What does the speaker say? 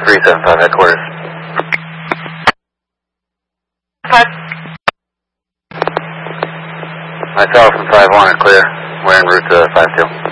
375 headquarters. 5. Myself and 5-1 are clear. We're en route to 5-2.